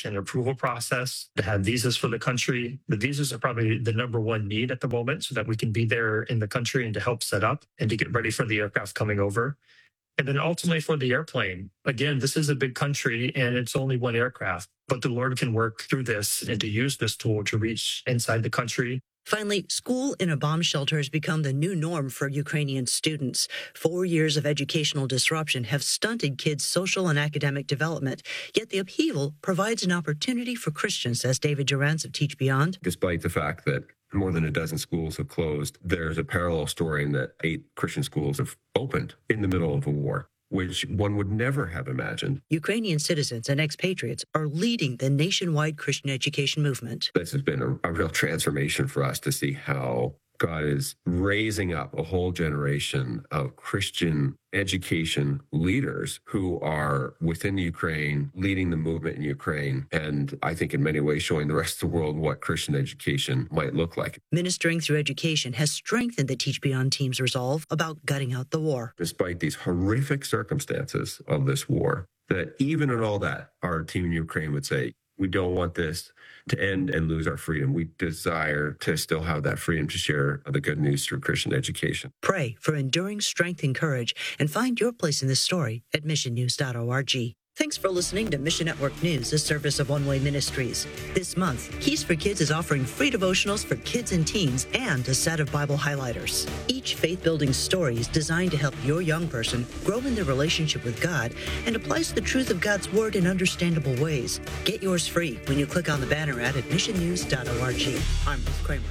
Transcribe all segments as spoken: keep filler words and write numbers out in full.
immigration approval process, to have visas for the country. The visas are probably the number one need at the moment so that we can be there in the country and to help set up and to get ready for the aircraft coming over. And then ultimately for the airplane, again, this is a big country and it's only one aircraft, but the Lord can work through this and to use this tool to reach inside the country. Finally, school in a bomb shelter has become the new norm for Ukrainian students. Four years of educational disruption have stunted kids' social and academic development, yet the upheaval provides an opportunity for Christians, says David Durrance of Teach Beyond. Despite the fact that more than a dozen schools have closed, there's a parallel story in that eight Christian schools have opened in the middle of a war, which one would never have imagined. Ukrainian citizens and expatriates are leading the nationwide Christian education movement. This has been a, a real transformation for us to see how God is raising up a whole generation of Christian education leaders who are within Ukraine, leading the movement in Ukraine, and I think in many ways showing the rest of the world what Christian education might look like. Ministering through education has strengthened the Teach Beyond team's resolve about gutting out the war. Despite these horrific circumstances of this war, that even in all that, our team in Ukraine would say, we don't want this to end and lose our freedom. We desire to still have that freedom to share the good news through Christian education. Pray for enduring strength and courage and find your place in this story at mission news dot org. Thanks for listening to Mission Network News, a service of One Way Ministries. This month, Keys for Kids is offering free devotionals for kids and teens and a set of Bible highlighters. Each faith-building story is designed to help your young person grow in their relationship with God and applies the truth of God's Word in understandable ways. Get yours free when you click on the banner ad at mission news dot org. I'm Ruth Kramer.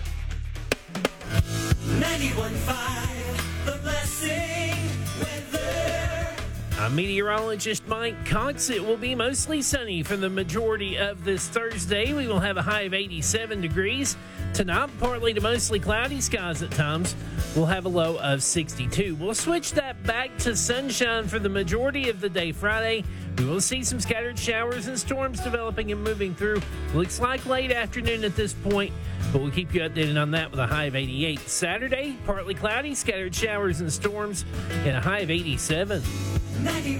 ninety-one point five, The Blessing Weather. I'm meteorologist Mike Cox. It will be mostly sunny for the majority of this Thursday. We will have a high of eighty-seven degrees. Tonight, partly to mostly cloudy skies at times. We'll have a low of sixty-two. We'll switch that back to sunshine for the majority of the day Friday. We will see some scattered showers and storms developing and moving through. Looks like late afternoon at this point, but we'll keep you updated on that with a high of eighty-eight. Saturday, partly cloudy, scattered showers and storms, and a high of eighty-seven. ninety-one